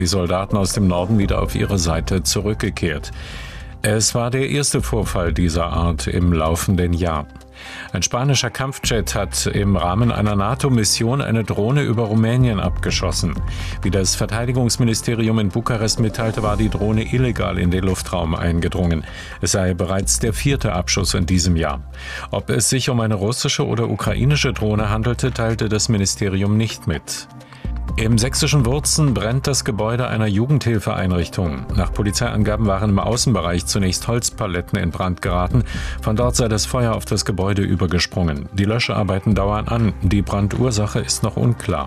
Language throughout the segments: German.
die Soldaten aus dem Norden wieder auf ihre Seite zurückgekehrt. Es war der erste Vorfall dieser Art im laufenden Jahr. Ein spanischer Kampfjet hat im Rahmen einer NATO-Mission eine Drohne über Rumänien abgeschossen. Wie das Verteidigungsministerium in Bukarest mitteilte, war die Drohne illegal in den Luftraum eingedrungen. Es sei bereits der 4. Abschuss in diesem Jahr. Ob es sich um eine russische oder ukrainische Drohne handelte, teilte das Ministerium nicht mit. Im sächsischen Wurzen brennt das Gebäude einer Jugendhilfeeinrichtung. Nach Polizeiangaben waren im Außenbereich zunächst Holzpaletten in Brand geraten. Von dort sei das Feuer auf das Gebäude übergesprungen. Die Löscharbeiten dauern an. Die Brandursache ist noch unklar.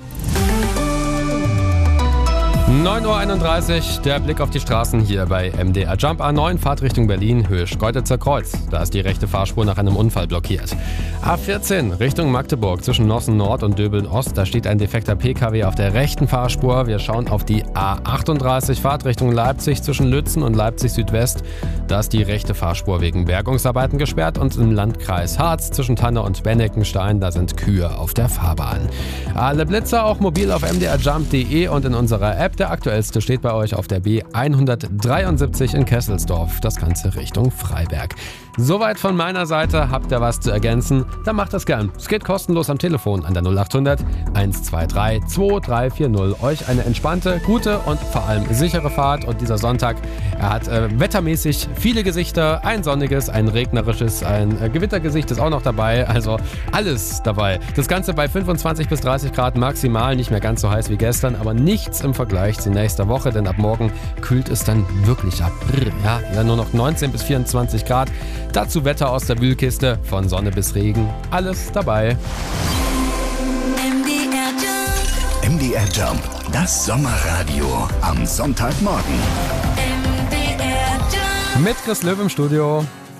9:31 Uhr, der Blick auf die Straßen hier bei MDR Jump. A9, Fahrtrichtung Berlin, Höhe Schkeuditzer Kreuz. Da ist die rechte Fahrspur nach einem Unfall blockiert. A14, Richtung Magdeburg, zwischen Nossen Nord und Döbeln Ost. Da steht ein defekter PKW auf der rechten Fahrspur. Wir schauen auf die A38, Fahrtrichtung Leipzig, zwischen Lützen und Leipzig Südwest. Da ist die rechte Fahrspur wegen Bergungsarbeiten gesperrt. Und im Landkreis Harz, zwischen Tanne und Benneckenstein, da sind Kühe auf der Fahrbahn. Alle Blitzer auch mobil auf mdrjump.de und in unserer App. Der aktuellste steht bei euch auf der B173 in Kesselsdorf, das Ganze Richtung Freiberg. Soweit von meiner Seite. Habt ihr was zu ergänzen? Dann macht das gern. Es geht kostenlos am Telefon an der 0800 123 2340. Euch eine entspannte, gute und vor allem sichere Fahrt. Und dieser Sonntag, er hat wettermäßig viele Gesichter. Ein sonniges, ein regnerisches, ein Gewittergesicht ist auch noch dabei. Also alles dabei. Das Ganze bei 25 bis 30 Grad maximal. Nicht mehr ganz so heiß wie gestern, aber nichts im Vergleich zu nächster Woche. Denn ab morgen kühlt es dann wirklich ab. Ja, dann nur noch 19 bis 24 Grad. Dazu Wetter aus der Wühlkiste, von Sonne bis Regen, alles dabei. MDR Jump, das Sommerradio am Sonntagmorgen. Mit Chris Löw im Studio.